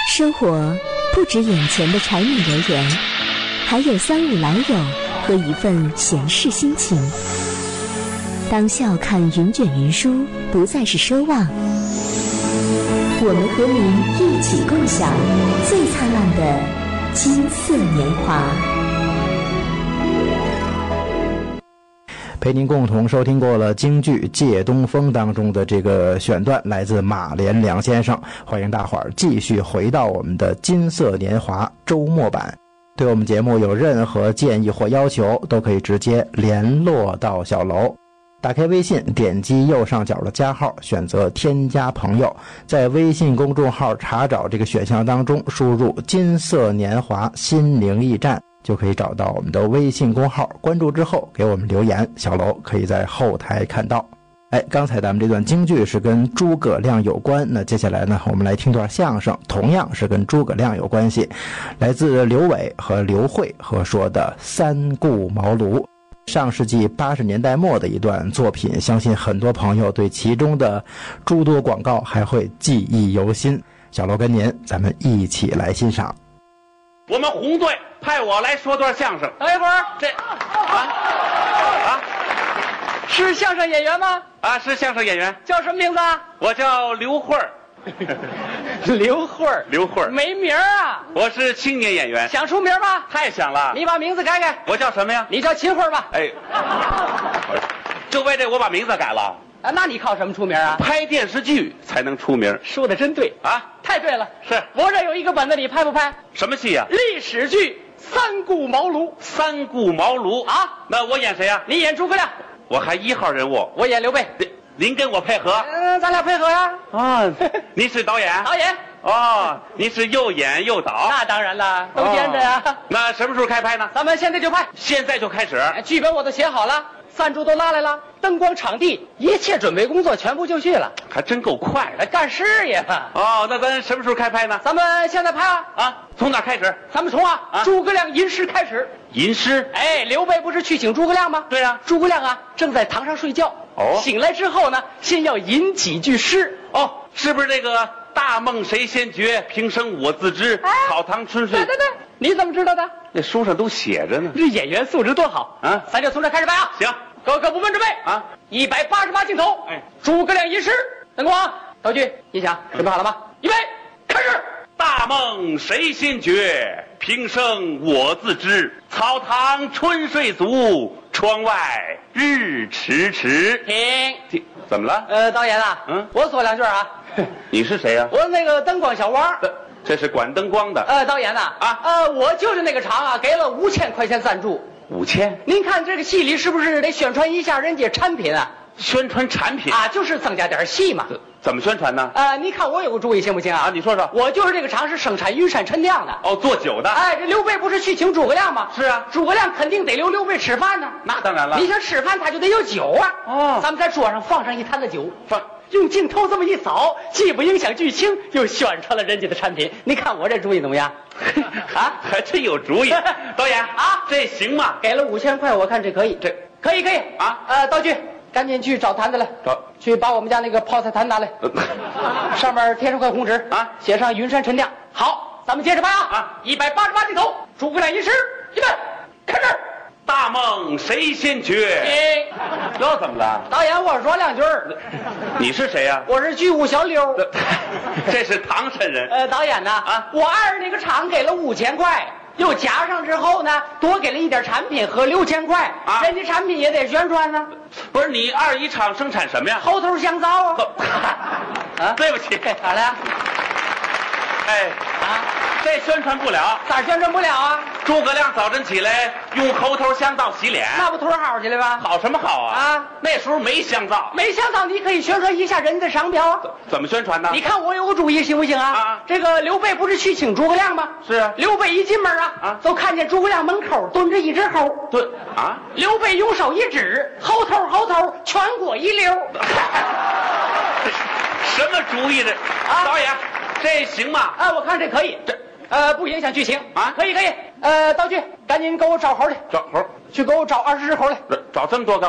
生活不止眼前的柴米油盐，还有三五老友和一份闲适心情。当笑看云卷云舒不再是奢望，我们和您一起共享最灿烂的金色年华。 陪您共同收听过了京剧《借东风》当中的这个选段，来自马连良先生。欢迎大伙儿继续回到我们的金色年华周末版。对我们节目有任何建议或要求，都可以直接联络到小楼。打开微信，点击右上角的加号，选择添加朋友，在微信公众号查找这个选项当中输入金色年华心灵驿站，就可以找到我们的微信公号，关注之后给我们留言，小楼可以在后台看到。刚才咱们这段京剧是跟诸葛亮有关，那接下来呢，我们来听段相声，同样是跟诸葛亮有关系，来自刘伟和刘慧合说的《三顾茅庐》。上世纪80年代末的一段作品，相信很多朋友对其中的诸多广告还会记忆犹新。小楼跟您，咱们一起来欣赏。 我们红队派我来说段相声。 等一会儿，是相声演员吗？ 是相声演员。 叫什么名字啊？ 我叫刘慧儿。 刘慧儿， 刘慧儿没名啊。 我是青年演员。 想出名吗？ 太想了。 你把名字改改。 我叫什么呀？ 你叫秦慧儿吧。 就为这我把名字改了。 那你靠什么出名啊？ 拍电视剧才能出名。 说的真对啊，太对了。 是我这有一个本子，你拍不拍？ 什么戏呀？ 历史剧《三顾茅庐》。 三顾茅庐啊？那我演谁呀？ 你演诸葛亮， 我还1号人物。 我演刘备。 您跟我配合？ 咱俩配合呀。 您是导演？ 导演。 您是又演又导？ 那当然了，都兼着呀。 那什么时候开拍呢？ 咱们现在就拍。 现在就开始。 剧本我都写好了，赞助都拉来了，灯光、场地，一切准备工作全部就绪了。 还真够快的。 干事业嘛。 那咱什么时候开拍呢？ 咱们现在拍啊。 从哪开始？ 咱们从诸葛亮吟诗开始。 吟诗？ 刘备不是去请诸葛亮吗？ 对啊。 诸葛亮正在堂上睡觉。醒来之后呢，先要吟几句诗。 是不是这个大梦谁先觉，平生我自知，草堂春睡？ 对，你怎么知道的？ 那书上都写着呢。 这演员素质多好啊！咱就从这开始拍啊。 行， 各个部门准备188镜头。诸葛亮吟诗，灯光、道具、音响准备好了吗？预备，开始。 大梦谁先觉，平生我自知，草堂春睡足，窗外日迟迟。 停。 怎么了？ 导演我说两句啊。 你是谁呀？ 我那个灯光小王。 这是管灯光的。 导演我就是那个厂给了5000块钱赞助。 5000？ 您看这个戏里是不是得宣传一下人家产品啊？ 宣传产品就是增加点戏嘛。 怎么宣传呢？ 你看我有个主意行不行啊？ 你说说。 我就是这个厂是生产云山陈酿的。 做酒的。 这刘备不是去请诸葛亮吗？ 是啊。 诸葛亮肯定得留刘备吃饭呢。 那当然了。 你想吃饭他就得有酒啊。咱们在桌上放上一坛子酒，用镜头这么一扫，既不影响剧情，又宣传了人家的产品。你看我这主意怎么样？ 还真有主意。导演这行吗？ 给了5000块，我看这可以。这可以道具赶紧去找坛子来，去把我们家那个泡菜坛拿来，上面贴上块红纸写上云山陈酿。好，咱们接着拍188镜头，诸葛亮吟诗，预备，开始。 大梦谁先觉？又怎么了？ 导演，我说两句。 你是谁呀？ 我是剧务小刘。 这是唐山人。 导演我二那个厂给了5000块，又加上之后呢，多给了一点产品和6000块，人家产品也得宣传呢。 不是你二一厂生产什么呀？ 猴头香皂对不起， 咋了？ 这宣传不了。 咋宣传不了诸葛亮早晨起来用猴头香皂洗脸， 那不图好去了吧？ 好什么好那时候没香皂。 没香皂，你可以宣传一下人家的商标怎么宣传呢？ 你看我有个主意行不行这个刘备不是去请诸葛亮吗？ 是啊。 刘备一进门就看见诸葛亮门口蹲着一只猴。 对刘备用手一指，猴头，全国一流。 什么主意这导演，这行吗？ 我看这可以。不影响剧情可以。道具赶紧给我找猴去。 找猴？ 去给我找20只猴来。 找这么多干